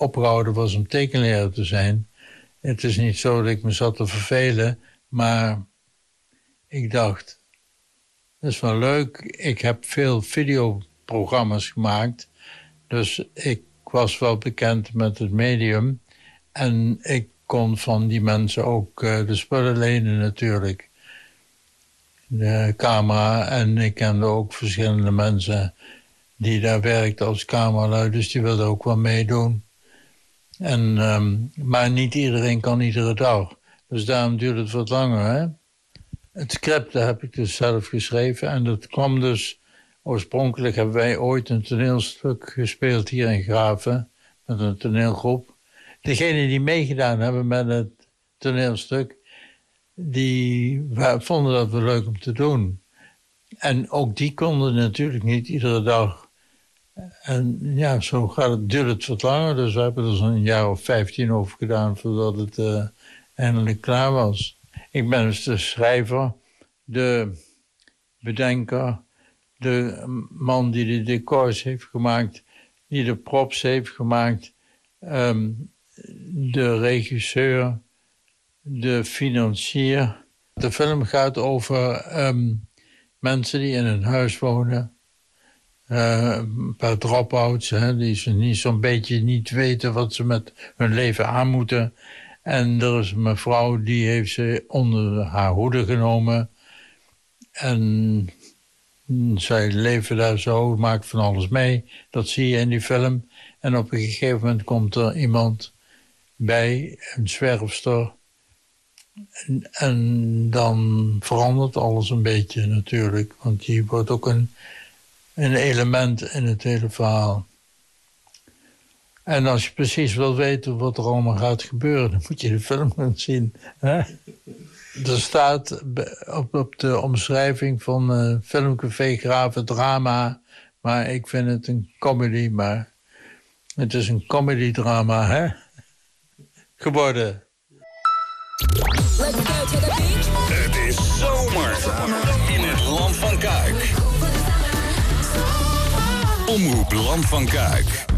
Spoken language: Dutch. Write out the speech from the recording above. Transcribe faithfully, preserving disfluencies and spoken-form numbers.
opgehouden was om tekenleraar te zijn. Het is niet zo dat ik me zat te vervelen, maar ik dacht, dat is wel leuk. Ik heb veel videoprogramma's gemaakt, dus ik was wel bekend met het medium. En ik kon van die mensen ook uh, de spullen lenen natuurlijk. De camera, en ik kende ook verschillende mensen die daar werkten als cameralui, dus die wilden ook wel meedoen. En, um, maar niet iedereen kan iedere dag. Dus daarom duurde het wat langer. Hè? Het script heb ik dus zelf geschreven. En dat kwam dus... Oorspronkelijk hebben wij ooit een toneelstuk gespeeld hier in Graven. Met een toneelgroep. Degenen die meegedaan hebben met het toneelstuk... die vonden dat wel leuk om te doen. En ook die konden natuurlijk niet iedere dag... En ja, zo gaat het, duurt het wat langer. Dus we hebben er zo'n jaar of vijftien over gedaan voordat het uh, eindelijk klaar was. Ik ben dus de schrijver, de bedenker, de man die de decors heeft gemaakt, die de props heeft gemaakt, um, de regisseur, de financier. De film gaat over um, mensen die in een huis wonen. Uh, een paar drop-outs, hè, die ze niet zo'n beetje niet weten wat ze met hun leven aan moeten. En er is een mevrouw die heeft ze onder haar hoede genomen. En zij leven daar zo, maakt van alles mee. Dat zie je in die film. En op een gegeven moment komt er iemand bij, een zwerfster. En, en dan verandert alles een beetje natuurlijk. Want die wordt ook een... een element in het hele verhaal. En als je precies wil weten wat er allemaal gaat gebeuren... dan moet je de film gaan zien. Hè? Er staat op, op de omschrijving van uh, Filmcafé Graven drama... maar ik vind het een comedy, maar... het is een comedy-drama, hè? Geworden. Het is zomer in het Land van Kuik. Omroep Land van Kuik.